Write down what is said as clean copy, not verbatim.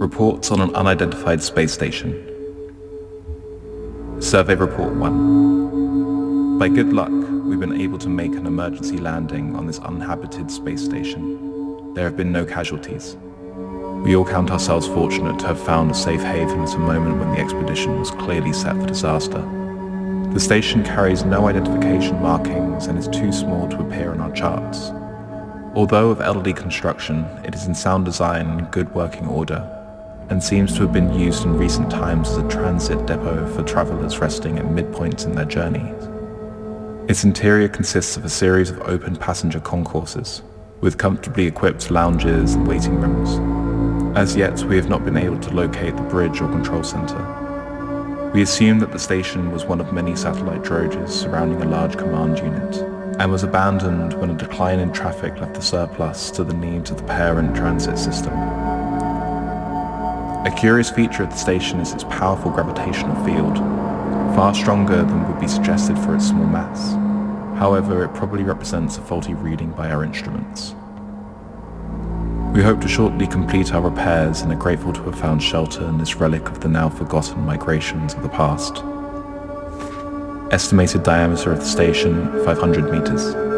Reports on an unidentified space station. Survey Report 1. By good luck, we've been able to make an emergency landing on this uninhabited space station. There have been no casualties. We all count ourselves fortunate to have found a safe haven at a moment when the expedition was clearly set for disaster. The station carries no identification markings and is too small to appear on our charts. Although of elderly construction, it is in sound design and good working order, and seems to have been used in recent times as a transit depot for travelers resting at midpoints in their journeys. Its interior consists of a series of open passenger concourses, with comfortably equipped lounges and waiting rooms. As yet, we have not been able to locate the bridge or control center. We assume that the station was one of many satellite droges surrounding a large command unit, and was abandoned when a decline in traffic left the surplus to the needs of the parent transit system. A curious feature of the station is its powerful gravitational field, far stronger than would be suggested for its small mass. However, it probably represents a faulty reading by our instruments. We hope to shortly complete our repairs and are grateful to have found shelter in this relic of the now forgotten migrations of the past. Estimated diameter of the station, 500 meters.